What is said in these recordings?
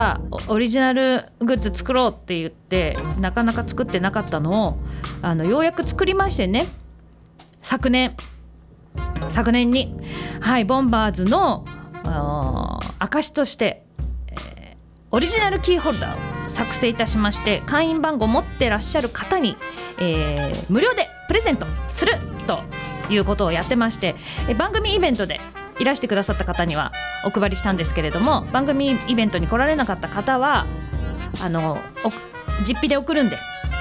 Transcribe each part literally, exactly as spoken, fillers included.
オリジナルグッズ作ろうって言ってなかなか作ってなかったのをあのようやく作りましてね、昨年昨年に、はい、ボンバーズの証として、えー、オリジナルキーホルダーを作成いたしまして、会員番号を持ってらっしゃる方に、えー、無料でプレゼントするということをやってまして、え番組イベントでいらしてくださった方にはお配りしたんですけれども、番組イベントに来られなかった方はあの実費で送るんで、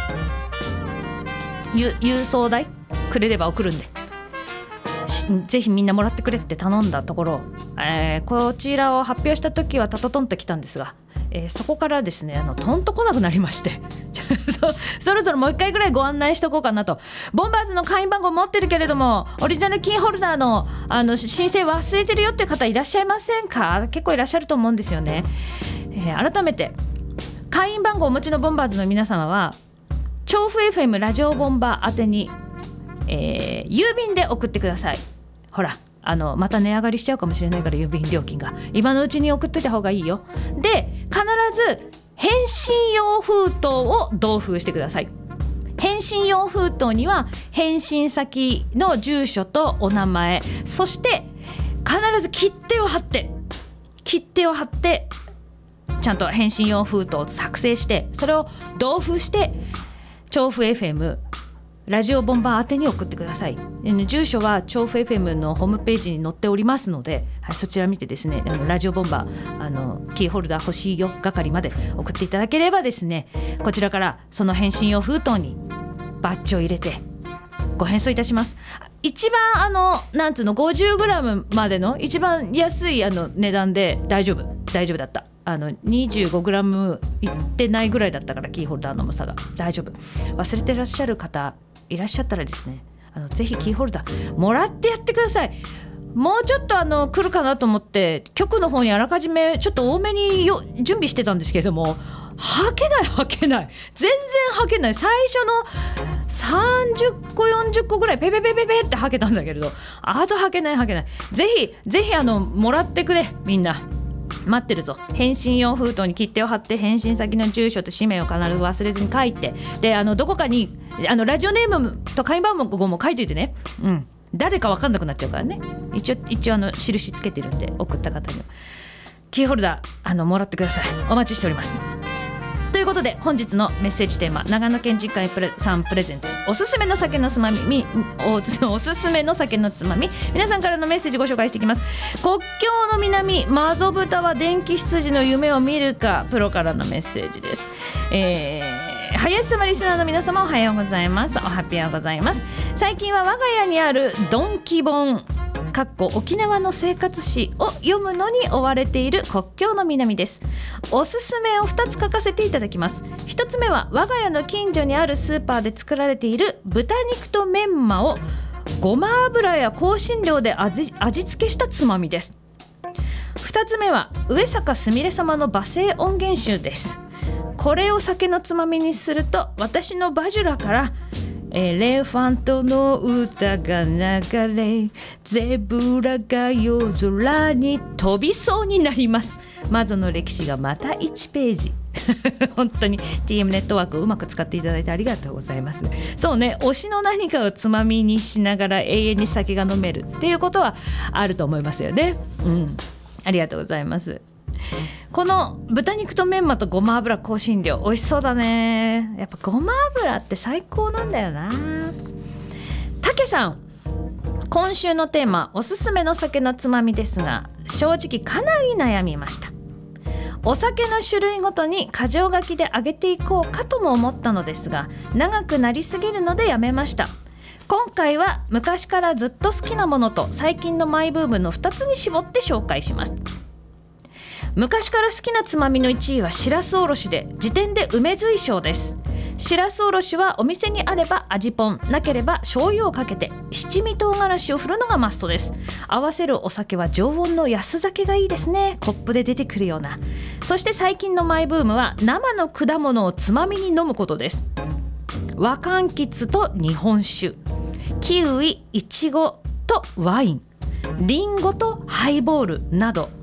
郵送代くれれば送るんで、ぜひみんなもらってくれって頼んだところ、えー、こちらを発表した時はタトトンと来たんですが、えー、そこからですねあのトンと来なくなりましてそ, そろそろもう一回ぐらいご案内しとこうかなと。ボンバーズの会員番号持ってるけれどもオリジナルキーホルダー の, あの申請忘れてるよっていう方いらっしゃいませんか？結構いらっしゃると思うんですよね、えー、改めて会員番号をお持ちのボンバーズの皆様は調布 エフエム ラジオボンバー宛てに、えー、郵便で送ってください。ほらあのまた値上がりしちゃうかもしれないから、郵便料金が今のうちに送っといた方がいいよ。で必ず返信用封筒を同封してください。返信用封筒には返信先の住所とお名前、そして必ず切手を貼って切手を貼ってちゃんと返信用封筒を作成して、それを同封して調布 エフエム ラジオボンバー宛てに送ってください。住所は調布 エフエム のホームページに載っておりますので、はい、そちら見てですね、あのラジオボンバーあのキーホルダー欲しいよ係まで送っていただければですね、こちらからその返信用封筒にバッジを入れてご返送いたします。一番あのなんつうの ごじゅうグラム までの一番安いあの値段で大丈夫大丈夫だった。あの にじゅうごグラム いってないぐらいだったから、キーホルダーの重さが大丈夫。忘れてらっしゃる方いらっしゃったらですね、あのぜひキーホルダーもらってやってください。もうちょっとあの来るかなと思って局の方にあらかじめちょっと多めによ準備してたんですけれども、はけないはけない全然はけない。最初のさんじゅっこよんじゅっこぐらいペペペペペってはけたんだけれど、あとはけないはけない。ぜひぜひあのもらってくれ、みんな待ってるぞ。返信用封筒に切手を貼って返信先の住所と氏名を必ず忘れずに書いて、であのどこかにあのラジオネームと会員番号も書いといてね、うん、誰か分かんなくなっちゃうからね。一応一応あの印つけてるんで、送った方にキーホルダーあのもらってください。お待ちしております。ということで本日のメッセージテーマ、長野県実家プレさんプレゼンツおすすめの酒のつまみ お, おすすめの酒のつまみ、皆さんからのメッセージご紹介していきます。国境の南マゾブタは電気羊の夢を見るか、プロからのメッセージです。えー、林様リスナーの皆様おはようございます。おはぴようございます。最近は我が家にあるドンキ本かっこ沖縄の生活史を読むのに追われている国境の南です。おすすめをふたつ書かせていただきます。ひとつめは我が家の近所にあるスーパーで作られている豚肉とメンマをごま油や香辛料で 味, 味付けしたつまみです。ふたつめは上坂すみれ様の罵声音源集です。これを酒のつまみにすると私のバジュラからエレファントの歌が流れ、ゼブラが夜空に飛びそうになります。魔女の歴史がまたいちページ本当に ティーエム ネットワークをうまく使っていただいてありがとうございます。そうね、推しの何かをつまみにしながら永遠に酒が飲めるっていうことはあると思いますよね。うん、ありがとうございます。この豚肉とメンマとごま油香辛料美味しそうだね。やっぱごま油って最高なんだよな。たけさん、今週のテーマおすすめの酒のつまみですが、正直かなり悩みました。お酒の種類ごとに箇条書きで上げていこうかとも思ったのですが、長くなりすぎるのでやめました。今回は昔からずっと好きなものと最近のマイブームのふたつに絞って紹介します。昔から好きなつまみのいちいはしらすおろしで、時点で梅水晶です。しらすおろしはお店にあれば味ぽん、なければ醤油をかけて七味唐辛子を振るのがマストです。合わせるお酒は常温の安酒がいいですね。コップで出てくるような。そして最近のマイブームは生の果物をつまみに飲むことです。和柑橘と日本酒、キウイ、イチゴとワイン、リンゴとハイボールなど、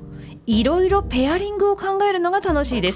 いろいろペアリングを考えるのが楽しいです。